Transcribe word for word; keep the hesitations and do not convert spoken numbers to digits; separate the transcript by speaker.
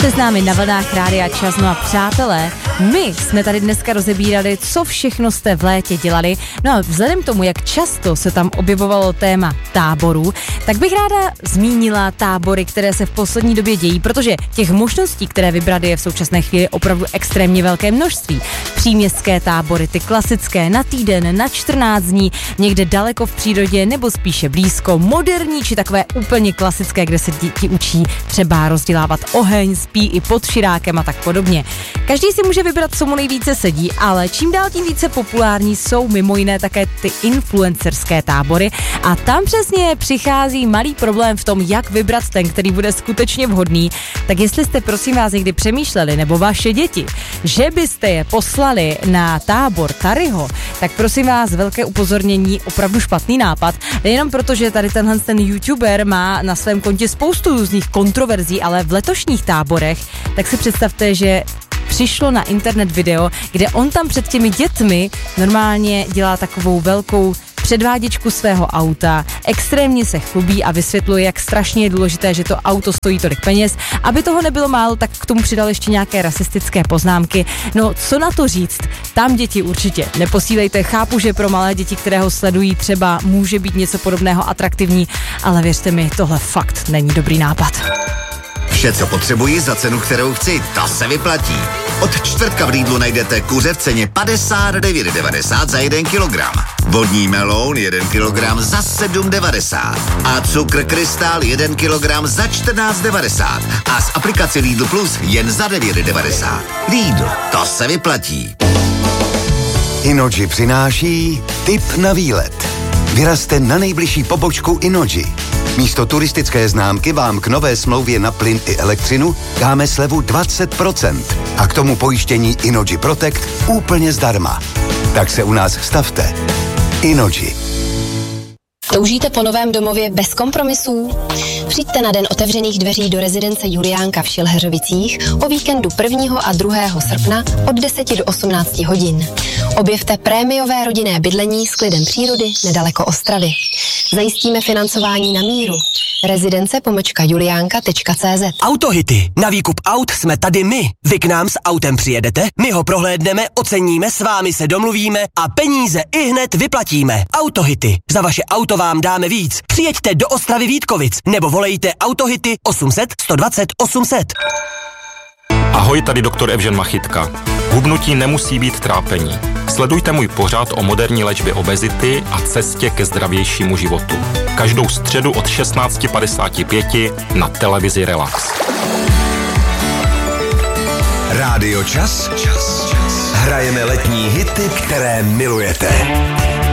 Speaker 1: Jste s námi na vlnách Rádia Čas. No a přátelé, my jsme tady dneska rozebírali, co všechno jste v létě dělali. No a vzhledem k tomu, jak často se tam objevovalo téma táborů, tak bych ráda zmínila tábory, které se v poslední době dějí, protože těch možností, které vybrat, je v současné chvíli opravdu extrémně velké množství. Příměstské tábory, ty klasické na týden, na čtrnáct dní, někde daleko v přírodě nebo spíše blízko, moderní či takové úplně klasické, kde se děti učí třeba rozdělávat oheň, spí i pod širákem a tak podobně. Každý si může vybrat, co mu nejvíce sedí, ale čím dál tím více populární jsou mimo jiné také ty influencerské tábory a tam přesně přichází malý problém v tom, jak vybrat ten, který bude skutečně vhodný. Tak jestli jste prosím vás někdy přemýšleli, nebo vaše děti, že byste je poslali na tábor Taryho, tak prosím vás, velké upozornění, opravdu špatný nápad. Nejenom proto, že tady tenhle ten youtuber má na svém kontě spoustu různých kontroverzí, ale v letošních táborech, tak si představte, že přišlo na internet video, kde on tam před těmi dětmi normálně dělá takovou velkou předváděčku svého auta, extrémně se chlubí a vysvětluje, jak strašně je důležité, že to auto stojí tolik peněz. Aby toho nebylo málo, tak k tomu přidal ještě nějaké rasistické poznámky. No, co na to říct? Tam děti určitě neposílejte. Chápu, že pro malé děti, které ho sledují, třeba může být něco podobného atraktivní, ale věřte mi, tohle fakt není dobrý nápad.
Speaker 2: Vše, co potřebuji za cenu, kterou chci, to se vyplatí. Od čtvrtka v Lidlu najdete kuře v ceně padesát devět devadesát za jeden kilogram. Vodní meloun jeden kilogram za sedm devadesát. A cukr krystal jeden kilogram za čtrnáct devadesát. A z aplikace Lidl Plus jen za devět devadesát. Lidl, to se vyplatí.
Speaker 3: Innogy přináší tip na výlet. Vyrazte na nejbližší pobočku Innogy. Místo turistické známky vám k nové smlouvě na plyn i elektřinu dáme slevu dvacet procent a k tomu pojištění Innogy Protect úplně zdarma. Tak se u nás stavte. Innogy.
Speaker 4: Toužíte po novém domově bez kompromisů? Přijďte na den otevřených dveří do rezidence Juliánka v Šilheřovicích o víkendu prvního a druhého srpna od deseti do osmnácti hodin. Objevte prémiové rodinné bydlení s klidem přírody nedaleko Ostravy. Zajistíme financování na míru. Rezidence pomlčka juliánka tečka cé zet.
Speaker 5: Autohity. Na výkup aut jsme tady my. Vy k nám s autem přijedete, my ho prohlédneme, oceníme, s vámi se domluvíme a peníze ihned vyplatíme. Autohity. Za vaše auto vám dáme víc. Přijeďte do Ostravy Vítkovic nebo volejte Autohity osm set sto dvacet osm set.
Speaker 6: Ahoj, tady doktor Evžen Machytka. Hubnutí nemusí být trápení. Sledujte můj pořad o moderní léčbě obezity a cestě ke zdravějšímu životu. Každou středu od šestnáct padesát pět na televizi Relax.
Speaker 3: Rádio Čas. Čas. Hrajeme letní hity, které milujete.